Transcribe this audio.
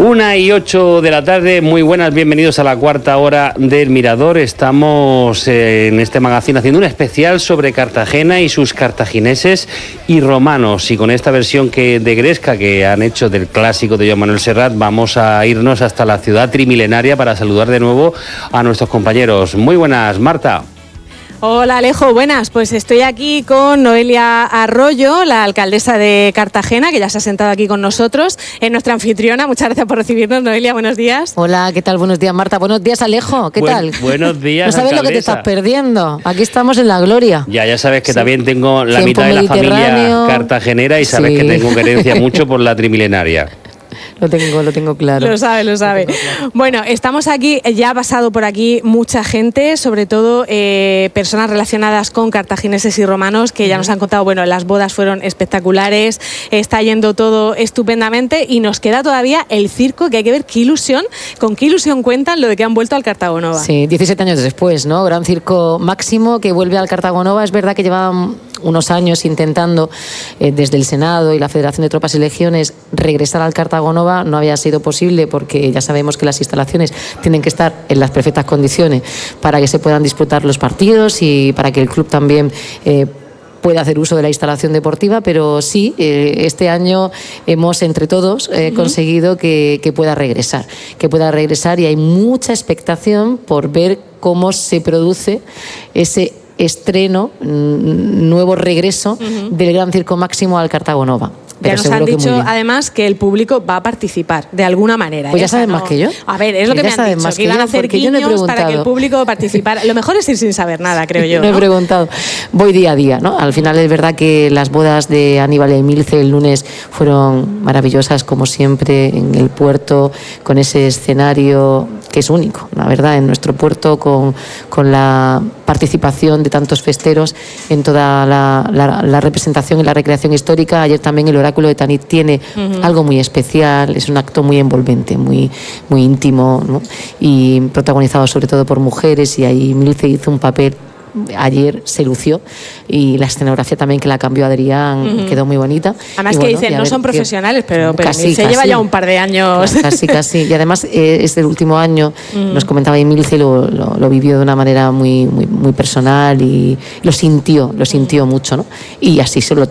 1:08 de la tarde, muy buenas, bienvenidos a la cuarta hora del Mirador. Estamos en este magazine haciendo un especial sobre Cartagena y sus cartagineses y romanos. Y con esta versión de Gresca que han hecho del clásico de Joan Manuel Serrat, vamos a irnos hasta la ciudad trimilenaria para saludar de nuevo a nuestros compañeros. Muy buenas, Marta. Hola Alejo, buenas. Pues estoy aquí con Noelia Arroyo, la alcaldesa de Cartagena, que ya se ha sentado aquí con nosotros, nuestra anfitriona. Muchas gracias por recibirnos, Noelia, buenos días. Hola, ¿qué tal? Buenos días, Marta. Buenos días, Alejo. ¿Qué tal? Buenos días, no sabes alcaldesa. Lo que te estás perdiendo. Aquí estamos en la gloria. Ya sabes que también tengo la Tiempo mitad de la familia mediterráneo. cartagenera y sabes que tengo querencia mucho por la trimilenaria. Lo tengo claro. Lo sabe. Bueno, estamos aquí, ya ha pasado por aquí mucha gente, sobre todo personas relacionadas con cartagineses y romanos, que ya nos han contado, bueno, las bodas fueron espectaculares, está yendo todo estupendamente y nos queda todavía el circo, que hay que ver con qué ilusión cuentan lo de que han vuelto al Cartagonova. Sí, 17 años después, ¿no? Gran circo Máximo que vuelve al Cartagonova. Es verdad que llevaban unos años intentando, desde el Senado y la Federación de Tropas y Legiones, regresar al Cartagonova. No había sido posible porque ya sabemos que las instalaciones tienen que estar en las perfectas condiciones para que se puedan disputar los partidos y para que el club también pueda hacer uso de la instalación deportiva, pero sí, este año hemos entre todos conseguido que pueda regresar y hay mucha expectación por ver cómo se produce ese estreno, nuevo regreso del Gran Circo Máximo al Cartagonova. Ya nos han dicho además que el público va a participar de alguna manera. Pues ya saben más que yo. A ver, es lo que me han dicho, que iban a hacer guiños para que el público participara. Lo mejor es ir sin saber nada, creo yo. No he preguntado. Voy día a día, ¿no? Al final es verdad que las bodas de Aníbal y Emilce el lunes fueron maravillosas, como siempre, en el puerto, con ese escenario que es único, la verdad, en nuestro puerto, con la participación de tantos festeros en toda la representación y la recreación histórica. Ayer también el Oráculo de Tanit tiene algo muy especial, es un acto muy envolvente, muy íntimo, ¿no? Y protagonizado sobre todo por mujeres, y ahí Milce hizo un papel. Ayer se lució y la escenografía también, que la cambió Adrián, quedó muy bonita. Además, que dicen, no son profesionales, pero casi, se lleva ya un par de años. Casi. Y además es el último año, nos comentaba Emilce, lo vivió de una manera muy personal y lo sintió mucho, ¿no? Y así se lo